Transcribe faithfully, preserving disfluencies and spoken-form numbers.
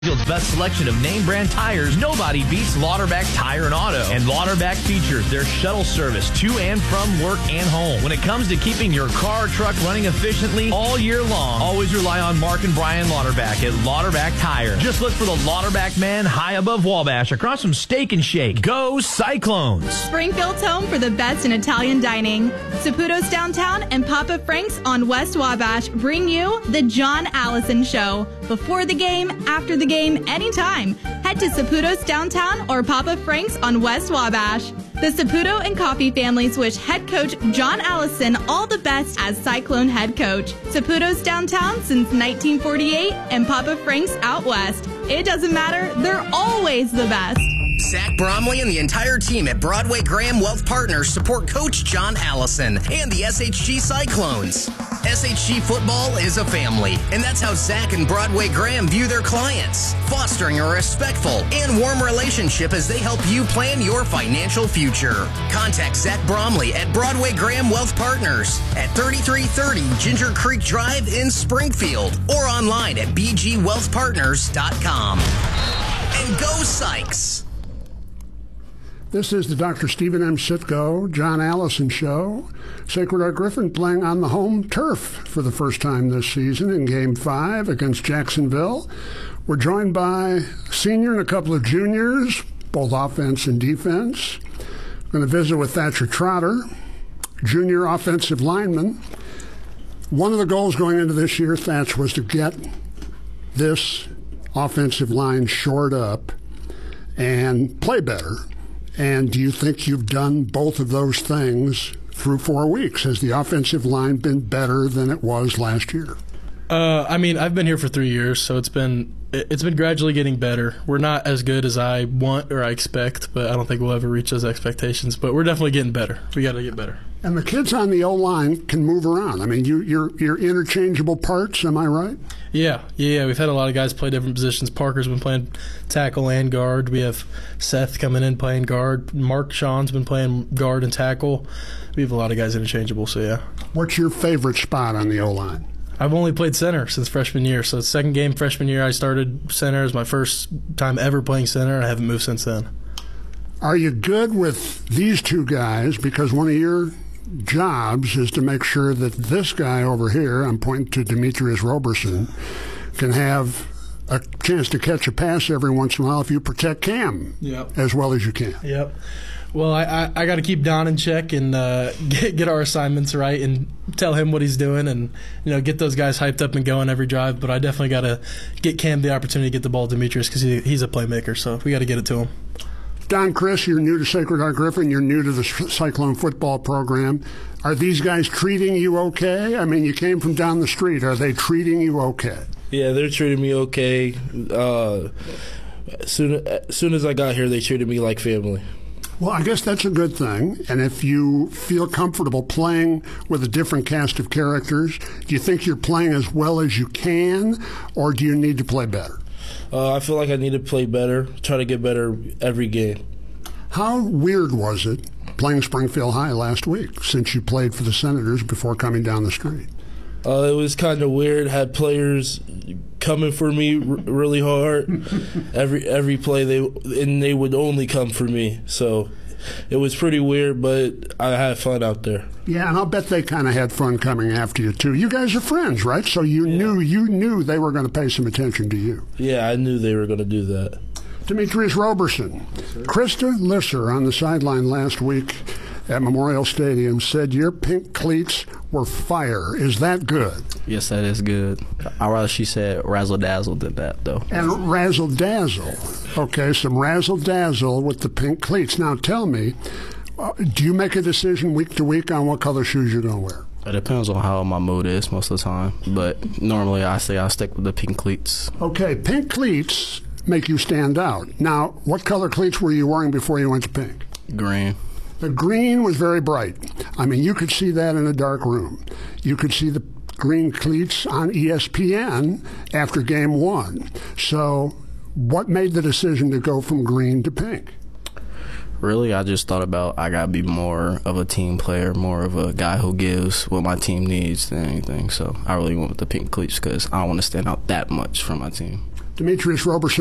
Field's best selection of name brand tires, nobody beats Lauterbach Tire and Auto. And Lauterbach features their shuttle service to and from work and home. When it comes to keeping your car or truck running efficiently all year long, always rely on Mark and Brian Lauterbach at Lauterbach Tire. Just look for the Lauterbach man high above Wabash across from Steak and Shake. Go Cyclones! Springfield's home for the best in Italian dining. Saputo's Downtown and Papa Frank's on West Wabash bring you the John Allison Show. Before the game, after the game, anytime. Head to Saputo's Downtown or Papa Frank's on West Wabash. The Saputo and Coffee families wish head coach John Allison all the best as Cyclone head coach. Saputo's Downtown since nineteen forty-eight and Papa Frank's out west. It doesn't matter, they're always the best. Zach Bromley and the entire team at Broadway Graham Wealth Partners support Coach John Allison and the S H G Cyclones. S H G football is a family, and that's how Zach and Broadway Graham view their clients, fostering a respectful and warm relationship as they help you plan your financial future. Contact Zach Bromley at Broadway Graham Wealth Partners at thirty-three thirty Ginger Creek Drive in Springfield or online at b g wealth partners dot com. And go Sykes! This is the Doctor Stephen M. Sitko, John Allison Show. Sacred Heart Griffin playing on the home turf for the first time this season in Game five against Jacksonville. We're joined by a senior and a couple of juniors, both offense and defense. We're going to visit with Thatcher Trotter, junior offensive lineman. One of the goals going into this year, Thatch, was to get this offensive line shored up and play better. And do you think you've done both of those things through four weeks? Has the offensive line been better than it was last year? Uh, I mean, I've been here for three years, so it's been it's been gradually getting better. We're not as good as I want or I expect, but I don't think we'll ever reach those expectations. But we're definitely getting better. We got to get better. And the kids on the O-line can move around. I mean, you, you're, you're interchangeable parts, am I right? Yeah, yeah. We've had a lot of guys play different positions. Parker's been playing tackle and guard. We have Seth coming in playing guard. Mark Sean's been playing guard and tackle. We have a lot of guys interchangeable, so yeah. What's your favorite spot on the O-line? I've only played center since freshman year. So the second game freshman year I started center. It was my first time ever playing center, and I haven't moved since then. Are you good with these two guys? Because one of your jobs is to make sure that this guy over here, I'm pointing to Demetrius Roberson, can have a chance to catch a pass every once in a while if you protect Cam yep. as well as you can. Yep. Well, I, I, I got to keep Don in check and uh, get, get our assignments right and tell him what he's doing and, you know, get those guys hyped up and going every drive. But I definitely got to get Cam the opportunity to get the ball to Demetrius because he, he's a playmaker, so we got to get it to him. Don, Chris, you're new to Sacred Heart Griffin. You're new to the Cyclone football program. Are these guys treating you okay? I mean, you came from down the street. Are they treating you okay? Yeah, they're treating me okay. Uh, as soon, as soon as I got here, they treated me like family. Well, I guess that's a good thing. And if you feel comfortable playing with a different cast of characters, do you think you're playing as well as you can, or do you need to play better? Uh, I feel like I need to play better, try to get better every game. How weird was it playing Springfield High last week, since you played for the Senators before coming down the street? Uh, it was kind of weird. Had players coming for me r- really hard every every play, they and they would only come for me. So it was pretty weird, but I had fun out there. Yeah, and I'll bet they kind of had fun coming after you too. You guys are friends, right? So you yeah. knew you knew they were going to pay some attention to you. Yeah, I knew they were going to do that. Demetrius Roberson, Krista Lisser on the sideline last week at Memorial Stadium said your pink cleats were fire. Is that good? Yes, that is good. I'd rather she said razzle dazzle than that, though. And razzle dazzle. Okay, some razzle dazzle with the pink cleats. Now tell me, uh, do you make a decision week to week on what color shoes you're going to wear? It depends on how my mood is most of the time, but normally I say I stick with the pink cleats. Okay, pink cleats make you stand out. Now, what color cleats were you wearing before you went to pink? Green. The green was very bright. I mean, you could see that in a dark room. You could see the green cleats on E S P N after game one. So what made the decision to go from green to pink? Really, I just thought about I got to be more of a team player, more of a guy who gives what my team needs than anything. So I really went with the pink cleats because I don't want to stand out that much from my team. Demetrius Roberson